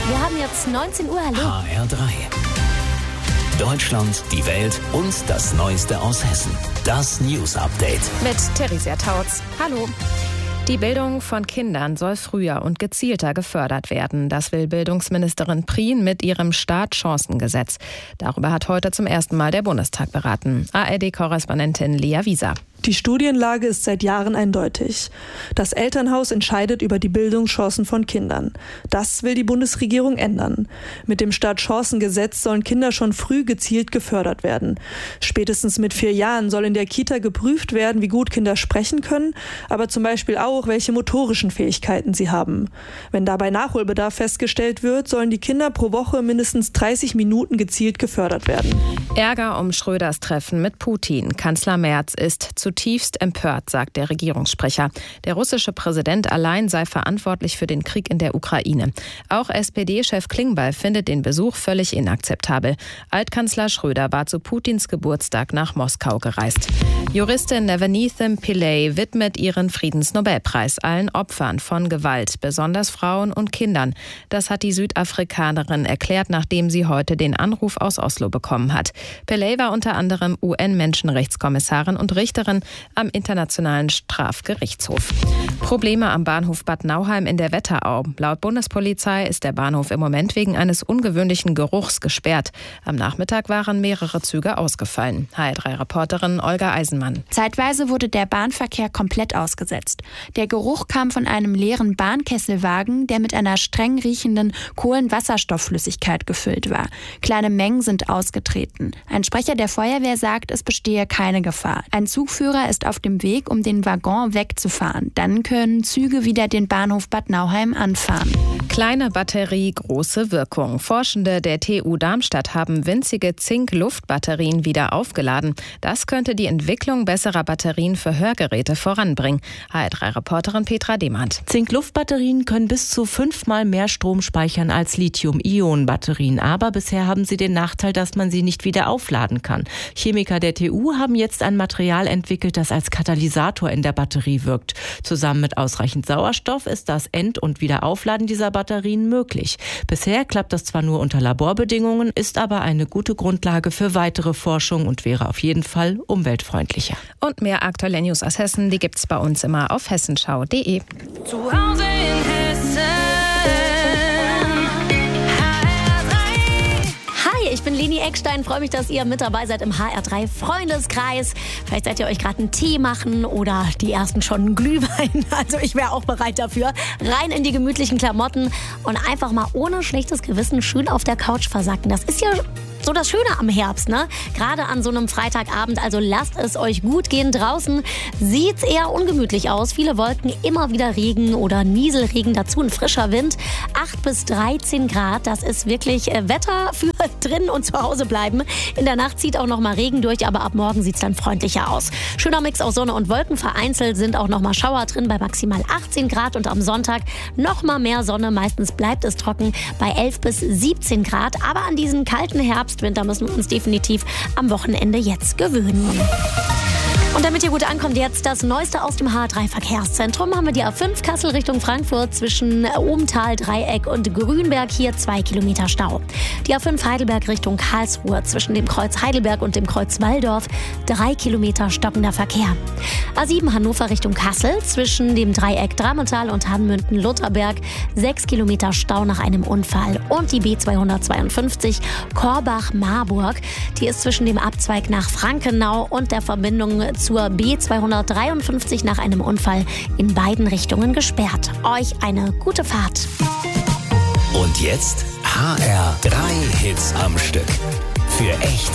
Wir haben jetzt 19 Uhr, hallo. HR3. Deutschland, die Welt und das Neueste aus Hessen. Das News Update. Mit Theresia Tautz. Hallo. Die Bildung von Kindern soll früher und gezielter gefördert werden. Das will Bildungsministerin Prien mit ihrem Startchancengesetz. Darüber hat heute zum ersten Mal der Bundestag beraten. ARD-Korrespondentin Lea Wieser. Die Studienlage ist seit Jahren eindeutig. Das Elternhaus entscheidet über die Bildungschancen von Kindern. Das will die Bundesregierung ändern. Mit dem Startchancengesetz sollen Kinder schon früh gezielt gefördert werden. Spätestens mit 4 Jahren soll in der Kita geprüft werden, wie gut Kinder sprechen können, aber zum Beispiel auch, welche motorischen Fähigkeiten sie haben. Wenn dabei Nachholbedarf festgestellt wird, sollen die Kinder pro Woche mindestens 30 Minuten gezielt gefördert werden. Ärger um Schröders Treffen mit Putin. Kanzler Merz ist zutiefst empört, sagt der Regierungssprecher. Der russische Präsident allein sei verantwortlich für den Krieg in der Ukraine. Auch SPD-Chef Klingbeil findet den Besuch völlig inakzeptabel. Altkanzler Schröder war zu Putins Geburtstag nach Moskau gereist. Juristin Nevanithem Pillay widmet ihren Friedensnobelpreis allen Opfern von Gewalt, besonders Frauen und Kindern. Das hat die Südafrikanerin erklärt, nachdem sie heute den Anruf aus Oslo bekommen hat. Pillay war unter anderem UN-Menschenrechtskommissarin und Richterin am Internationalen Strafgerichtshof. Probleme am Bahnhof Bad Nauheim in der Wetterau. Laut Bundespolizei ist der Bahnhof im Moment wegen eines ungewöhnlichen Geruchs gesperrt. Am Nachmittag waren mehrere Züge ausgefallen. HR3-Reporterin Olga Eisenmann. Zeitweise wurde der Bahnverkehr komplett ausgesetzt. Der Geruch kam von einem leeren Bahnkesselwagen, der mit einer streng riechenden Kohlenwasserstoffflüssigkeit gefüllt war. Kleine Mengen sind ausgetreten. Ein Sprecher der Feuerwehr sagt, es bestehe keine Gefahr. Ein Zugführer ist auf dem Weg, um den Waggon wegzufahren. Dann können Züge wieder den Bahnhof Bad Nauheim anfahren. Kleine Batterie, große Wirkung. Forschende der TU Darmstadt haben winzige Zink-Luft-Batterien wieder aufgeladen. Das könnte die Entwicklung besserer Batterien für Hörgeräte voranbringen. HR3-Reporterin Petra Demand. Zink-Luft-Batterien können bis zu 5-mal mehr Strom speichern als Lithium-Ionen-Batterien. Aber bisher haben sie den Nachteil, dass man sie nicht wieder aufladen kann. Chemiker der TU haben jetzt ein Material entwickelt, das als Katalysator in der Batterie wirkt. Zusammen mit ausreichend Sauerstoff ist das End- und Wiederaufladen dieser Batterien möglich. Bisher klappt das zwar nur unter Laborbedingungen, ist aber eine gute Grundlage für weitere Forschung und wäre auf jeden Fall umweltfreundlicher. Und mehr aktuelle News aus Hessen, die gibt's bei uns immer auf hessenschau.de. Zu Hause in Hessen. Hi, ich bin Leni Eckstein. Freue mich, dass ihr mit dabei seid im HR3 Freundeskreis. Vielleicht seid ihr euch gerade einen Tee machen oder die ersten schon einen Glühwein. Also ich wäre auch bereit dafür. Rein in die gemütlichen Klamotten und einfach mal ohne schlechtes Gewissen schön auf der Couch versacken. Das ist ja so das Schöne am Herbst, ne? Gerade an so einem Freitagabend. Also lasst es euch gut gehen. Draußen sieht's eher ungemütlich aus. Viele Wolken, immer wieder Regen oder Nieselregen, dazu ein frischer Wind. 8 bis 13 Grad, das ist wirklich Wetter für drinnen und zu Hause bleiben. In der Nacht zieht auch noch mal Regen durch, aber ab morgen sieht's dann freundlicher aus. Schöner Mix aus Sonne und Wolken. Vereinzelt sind auch noch mal Schauer drin bei maximal 18 Grad und am Sonntag noch mal mehr Sonne. Meistens bleibt es trocken bei 11 bis 17 Grad. Aber an diesen kalten Herbstwinter müssen wir uns definitiv am Wochenende jetzt gewöhnen. Und damit ihr gut ankommt, jetzt das Neueste aus dem HR3-Verkehrszentrum. Haben wir die A5 Kassel Richtung Frankfurt zwischen Ohmtal, Dreieck und Grünberg. Hier 2 Kilometer Stau. Die A5 Heidelberg Richtung Karlsruhe zwischen dem Kreuz Heidelberg und dem Kreuz Walldorf. 3 Kilometer stockender Verkehr. A7 Hannover Richtung Kassel zwischen dem Dreieck Dramental und Hanmünden-Lutherberg. 6 Kilometer Stau nach einem Unfall. Und die B252 Korbach-Marburg. Die ist zwischen dem Abzweig nach Frankenau und der Verbindung zur B253 nach einem Unfall in beiden Richtungen gesperrt. Euch eine gute Fahrt. Und jetzt HR3 Hits am Stück. Für echte